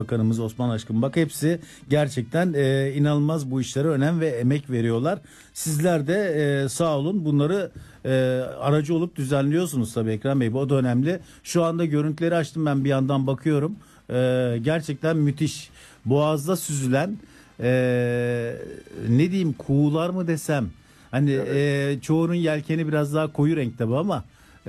Bakanımız Osman Aşkın, bak hepsi gerçekten inanılmaz bu işlere önem ve emek veriyorlar. Sizler de sağ olun bunları aracı olup düzenliyorsunuz tabii Ekrem Bey. Bu da önemli. Şu anda görüntüleri açtım, ben bir yandan bakıyorum. Gerçekten müthiş. Boğazda süzülen ne diyeyim, kuğular mı desem. Hani evet. Çoğunun yelkeni biraz daha koyu renk tabii ama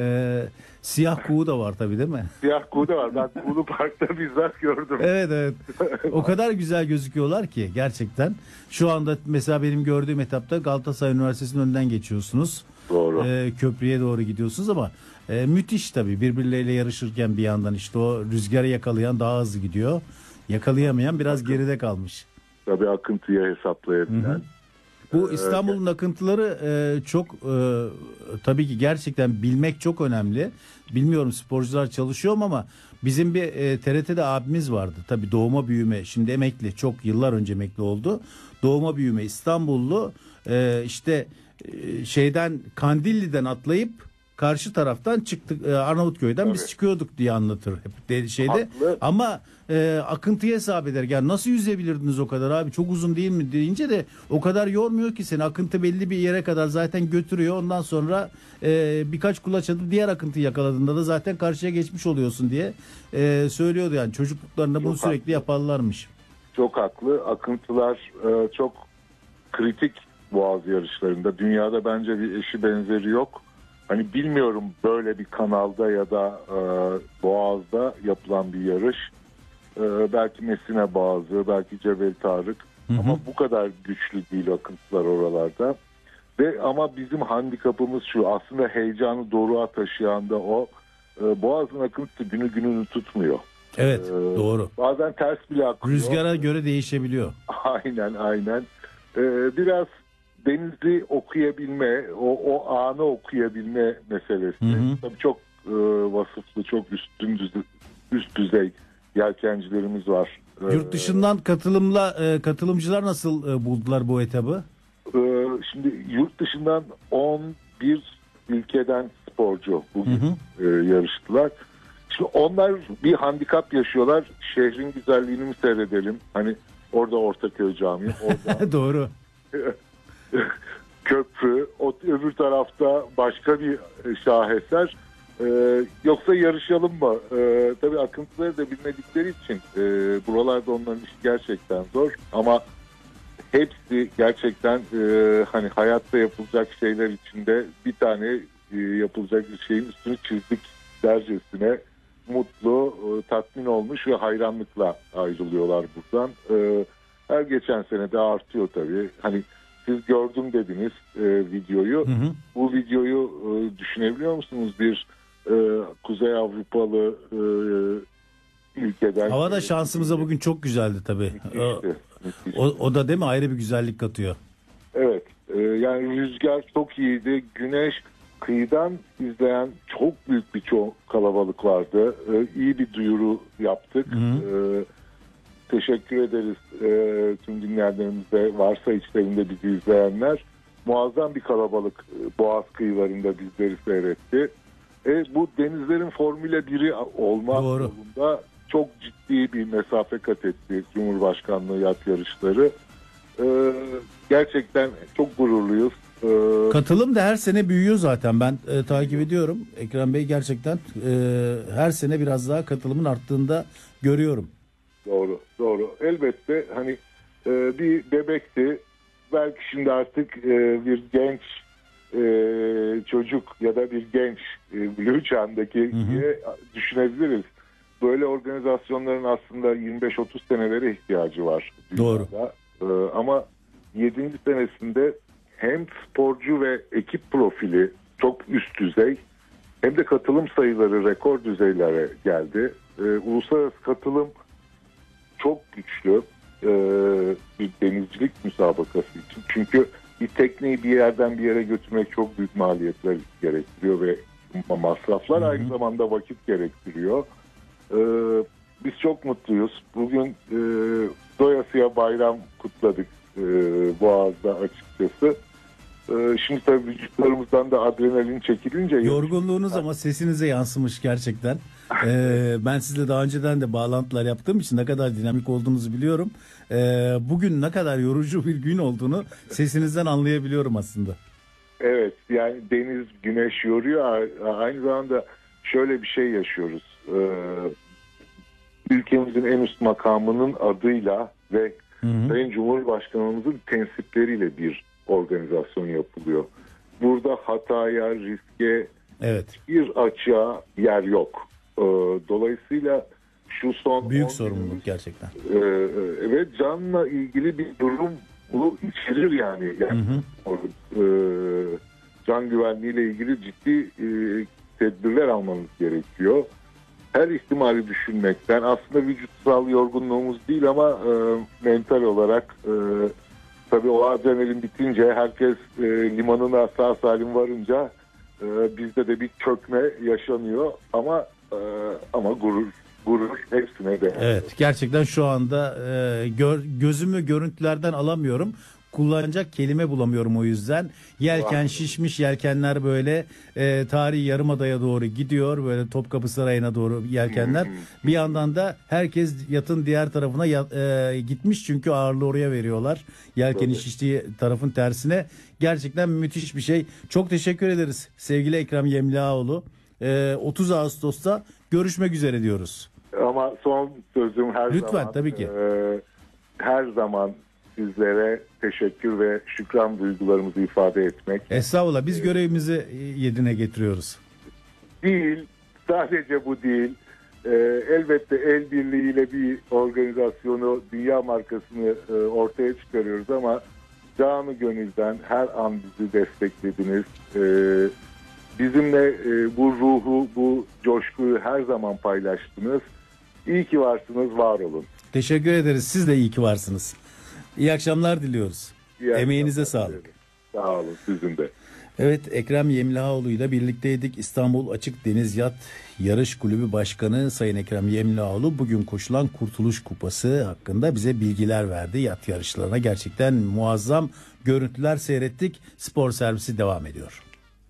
siyah kuğu da var tabii, değil mi? Siyah kuğu da var. Ben kuğulu parkta bizzat gördüm. Evet evet. O kadar güzel gözüküyorlar ki gerçekten. Şu anda mesela benim gördüğüm etapta Galatasaray Üniversitesi'nin önünden geçiyorsunuz. Doğru. Köprüye doğru gidiyorsunuz ama müthiş tabii, birbirleriyle yarışırken bir yandan işte o rüzgarı yakalayan daha hızlı gidiyor. Yakalayamayan biraz geride kalmış. Tabii akıntıya hesaplayabilen. Hı hı. Bu İstanbul'un akıntıları çok tabii ki gerçekten bilmek çok önemli. Bilmiyorum sporcular çalışıyor mu ama bizim bir TRT'de abimiz vardı. Tabii doğuma büyüme, şimdi emekli, çok yıllar önce emekli oldu. Doğuma büyüme İstanbullu, işte şeyden, Kandilli'den atlayıp karşı taraftan çıktık, Arnavutköy'den tabii. Biz çıkıyorduk diye anlatır hep şeyde. Haklı. Ama akıntıyı hesap eder. Yani nasıl yüzebilirdiniz o kadar abi, çok uzun değil mi deyince de o kadar yormuyor ki seni. Akıntı belli bir yere kadar zaten götürüyor. Ondan sonra birkaç kulaç atıp diğer akıntıyı yakaladığında da zaten karşıya geçmiş oluyorsun diye söylüyordu yani. Çocukluklarında bunu sürekli yaparlarmış. Çok haklı. Akıntılar çok kritik boğaz yarışlarında. Dünyada bence bir eşi benzeri yok. Hani bilmiyorum böyle bir kanalda ya da boğazda yapılan bir yarış. Belki Mesine Boğazı, belki Cebel Tarık. Hı hı. Ama bu kadar güçlü değil akıntılar oralarda. Ama bizim handikapımız şu, aslında heyecanı doruğa taşıyan da o. Boğazın akıntısı günü gününü tutmuyor. Evet, doğru. Bazen ters bile akıyor. Rüzgara göre değişebiliyor. Aynen. Biraz denizi okuyabilme, o anı okuyabilme meselesi. Hı hı. Tabii çok vasıflı, çok üst düzey yelkencilerimiz var. Yurt dışından katılımcılar nasıl buldular bu etabı? Şimdi yurt dışından 11 ülkeden sporcu bugün yarıştılar. Şimdi onlar bir handikap yaşıyorlar. Şehrin güzelliğini mi seyredelim? Hani orada Ortaköy Camii, orada doğru. Köprü, öbür tarafta başka bir şaheser. Yoksa yarışalım mı? Tabii akıntıları da bilmedikleri için buralarda onların işi gerçekten zor. Ama hepsi gerçekten hani hayatta yapılacak şeyler içinde bir tane yapılacak bir şeyin üstünü çizdik dercesine mutlu, tatmin olmuş ve hayranlıkla ayrılıyorlar buradan. Her geçen sene de artıyor tabii. Hani siz gördüm dediniz videoyu. Hı hı. Bu videoyu düşünebiliyor musunuz? Bir Kuzey Avrupalı ülkeden. Hava da şansımıza bugün çok güzeldi tabii. Müthişti. O da değil mi, ayrı bir güzellik katıyor. Evet. Yani rüzgar çok iyiydi. Güneş, kıyıdan izleyen çok büyük bir kalabalık vardı. İyi bir duyuru yaptık. Hı hı. Teşekkür ederiz tüm dinleyenlerimize, varsa içlerinde bizi izleyenler. Muazzam bir kalabalık Boğaz kıyılarında bizleri seyretti. Bu denizlerin Formula 1'i olma yolunda çok ciddi bir mesafe kat etti Cumhurbaşkanlığı yat yarışları. Gerçekten çok gururluyuz. Katılım da her sene büyüyor zaten, ben takip ediyorum. Ekrem Bey, gerçekten her sene biraz daha katılımın arttığında görüyorum. Doğru. Elbette hani bir bebekti. Belki şimdi artık bir genç çocuk ya da bir genç Blue çağındaki diye düşünebiliriz. Böyle organizasyonların aslında 25-30 senelere ihtiyacı var. Doğru. Ama 7. senesinde hem sporcu ve ekip profili çok üst düzey, hem de katılım sayıları rekor düzeylere geldi. Uluslararası katılım çok güçlü bir denizcilik müsabakası için. Çünkü bir tekneyi bir yerden bir yere götürmek çok büyük maliyetler gerektiriyor ve masraflar aynı zamanda vakit gerektiriyor. Biz çok mutluyuz. Bugün doyasıya bayram kutladık Boğaz'da açıkçası. Şimdi tabii vücutlarımızdan da adrenalin çekilince... Yorgunluğunuz ama sesinize yansımış gerçekten. Ben sizle daha önceden de bağlantılar yaptığım için ne kadar dinamik olduğunuzu biliyorum. Bugün ne kadar yorucu bir gün olduğunu sesinizden anlayabiliyorum aslında. Evet, yani deniz, güneş yoruyor. Aynı zamanda şöyle bir şey yaşıyoruz. Ülkemizin en üst makamının adıyla ve Sayın Cumhurbaşkanımızın tensipleriyle bir organizasyon yapılıyor. Burada hataya, riske, bir açığa yer yok. Dolayısıyla şu son... Büyük sorumluluk gerçekten. Ve canla ilgili bir durum bu içerir yani. Can güvenliğiyle ilgili ciddi tedbirler almanız gerekiyor. Her ihtimali düşünmekten, aslında vücutsal yorgunluğumuz değil ama mental olarak tabii o adrenalin bitince, herkes limanına sağ salim varınca bizde de bir çökme yaşanıyor ama gurur hepsine de. Evet, gerçekten şu anda gözümü görüntülerden alamıyorum. Kullanacak kelime bulamıyorum o yüzden. Yelken şişmiş, yelkenler böyle tarihi yarımadaya doğru gidiyor. Böyle Topkapı Sarayı'na doğru yelkenler. Bir yandan da herkes yatın diğer tarafına gitmiş çünkü ağırlığı oraya veriyorlar. Yelkenin şiştiği tarafın tersine. Gerçekten müthiş bir şey. Çok teşekkür ederiz sevgili Ekrem Yemliaoğlu. 30 Ağustos'ta görüşmek üzere diyoruz. Ama son sözüm her Lütfen, zaman. tabii ki. Her zaman sizlere teşekkür ve şükran duygularımızı ifade etmek. Estağfurullah, biz görevimizi yerine getiriyoruz. Değil, sadece bu değil. Elbette el birliğiyle bir organizasyonu, dünya markasını ortaya çıkarıyoruz ama canı gönülden her an bizi desteklediniz. Bizimle bu ruhu, bu coşkuyu her zaman paylaştınız. İyi ki varsınız, var olun. Teşekkür ederiz. Siz de iyi ki varsınız. İyi akşamlar diliyoruz. Emeğinize sağlık. Sağ olun, sizin de. Evet, Ekrem Yemliaoğlu ile birlikteydik. İstanbul Açık Deniz Yat Yarış Kulübü Başkanı Sayın Ekrem Yemliaoğlu bugün koşulan Kurtuluş Kupası hakkında bize bilgiler verdi. Yat yarışlarına gerçekten muazzam görüntüler seyrettik. Spor servisi devam ediyor.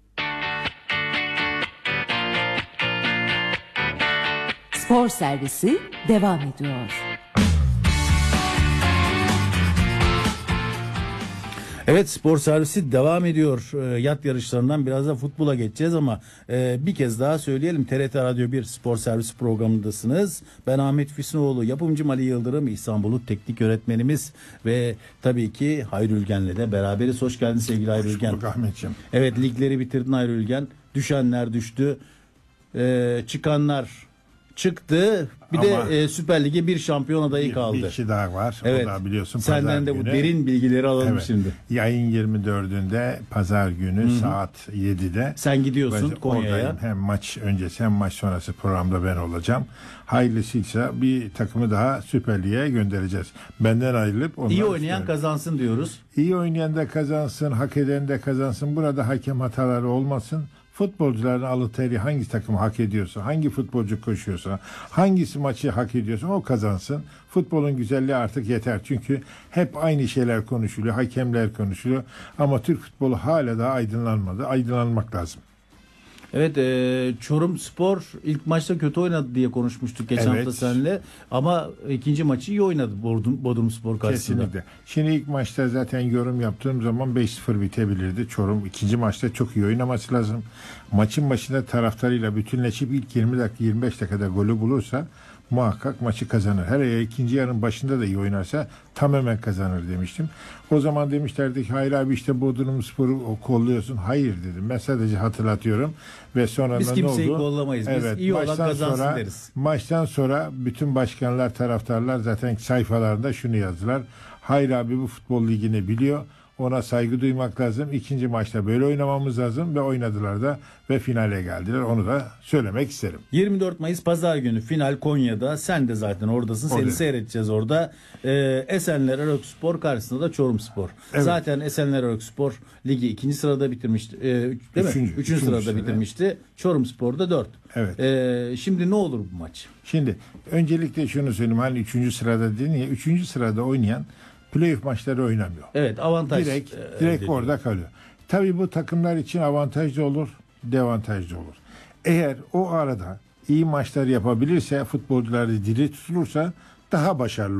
Spor servisi devam ediyor. Evet, spor servisi devam ediyor. Yat yarışlarından biraz da futbola geçeceğiz ama bir kez daha söyleyelim. TRT Radyo 1 spor servisi programındasınız. Ben Ahmet Füsunoğlu, yapımcım Ali Yıldırım, İstanbul'u teknik öğretmenimiz ve tabii ki Hayri Ülgen'le de beraberiz. Hoş geldin sevgili Hayri Ülgen. Hoş bulduk Ahmetciğim. Evet, ligleri bitirdin Hayri Ülgen. Düşenler düştü. Çıkanlar çıktı. Bir Ama de Süper Lig'e bir şampiyon adayı kaldı. Bir kişi daha var. Evet. O da biliyorsun Senden pazar de bu günü. derin bilgileri alalım şimdi. Yayın 24'ünde pazar günü saat 7'de. Sen gidiyorsun Konya'ya. Oradayım. Hem maç öncesi hem maç sonrası programda ben olacağım. Hayırlısıysa bir takımı daha Süper Lig'e göndereceğiz. Benden ayrılıp onlar İyi oynayan kazansın diyoruz. İyi oynayan da kazansın, hak eden de kazansın. Burada hakem hataları olmasın. Futbolcuların alı teri hangi takım hak ediyorsa, hangi futbolcu koşuyorsa, hangisi maçı hak ediyorsa o kazansın. Futbolun güzelliği artık yeter. Çünkü hep aynı şeyler konuşuluyor, hakemler konuşuluyor. Ama Türk futbolu hala daha aydınlanmadı. Aydınlanmak lazım. Evet, Çorum Spor ilk maçta kötü oynadı diye konuşmuştuk geçen hafta seninle. Ama ikinci maçı iyi oynadı Bodrum Spor karşısında. Kesinlikle. Şimdi ilk maçta zaten yorum yaptığım zaman 5-0 bitebilirdi. Çorum ikinci maçta çok iyi oynaması lazım. Maçın başında taraftarıyla bütünleşip ilk 20 dakika 25 dakikada golü bulursa muhakkak maçı kazanır. Hele ikinci yarının başında da iyi oynarsa tamamen kazanır demiştim. O zaman demişlerdi ki hayır abi işte Bodrum Spor'u kolluyorsun. Hayır dedim. Ben sadece hatırlatıyorum. Ve sonra biz ne oldu? Kimseyi kollamayız. Biz iyi olan kazansın sonra, deriz. Maçtan sonra bütün başkanlar, taraftarlar zaten sayfalarında şunu yazdılar. Hayır abi bu futbol ligini biliyor. Ona saygı duymak lazım. İkinci maçta böyle oynamamız lazım ve oynadılar da ve finale geldiler. Onu da söylemek isterim. 24 Mayıs Pazar günü final Konya'da. Sen de zaten oradasın. Seni seyredeceğiz orada. Esenler Erokspor karşısında da Çorum Spor. Evet. Zaten Esenler Erokspor ligi 2. sırada bitirmişti. Değil mi? 3. sırada bitirmişti. Çorum Spor da 4. Evet. Şimdi ne olur bu maç? Şimdi öncelikle şunu söyleyeyim. Hani 3. sırada dedin ya, 3. sırada oynayan playoff maçları oynamıyor. Evet, avantaj. Direkt orada kalıyor. Tabii bu takımlar için avantajlı olur, dezavantajlı olur. Eğer o arada iyi maçlar yapabilirse, futbolcular diri tutulursa daha başarılı